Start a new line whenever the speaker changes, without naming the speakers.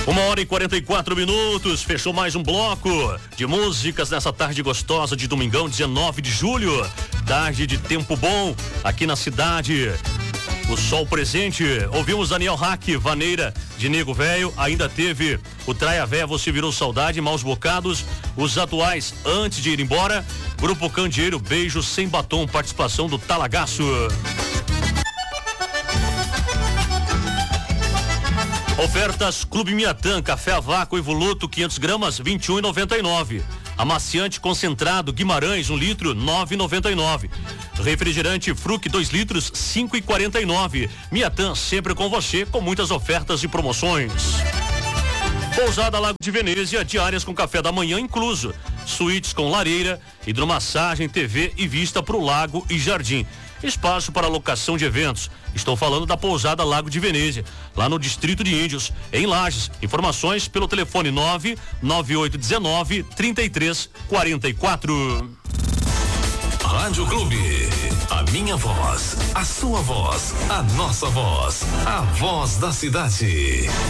1h44, fechou mais um bloco de músicas nessa tarde gostosa de domingão, 19 de julho. Tarde de tempo bom aqui na cidade. O sol presente. Ouvimos Daniel Hack, Vaneira de Nego Velho. Ainda teve o Traia Véia, Você Virou Saudade, Maus Bocados. Os atuais, Antes de Ir Embora. Grupo Candeeiro, Beijo Sem Batom, participação do Talagaço. Ofertas Clube Miatã, café a vácuo Evoluto 500 gramas, 21,99. Amaciante concentrado Guimarães 1 litro, 9,99. Refrigerante Fruc 2 litros, 5,49. Miatã sempre com você, com muitas ofertas e promoções. Pousada Lago de Venezia, diárias com café da manhã incluso. Suítes com lareira, hidromassagem, TV e vista para o lago e jardim. Espaço para locação de eventos. Estou falando da Pousada Lago de Venezia, lá no Distrito de Índios, em Lages. Informações pelo telefone 99819-3344.
Rádio Clube. A minha voz, a sua voz, a nossa voz. A voz da cidade.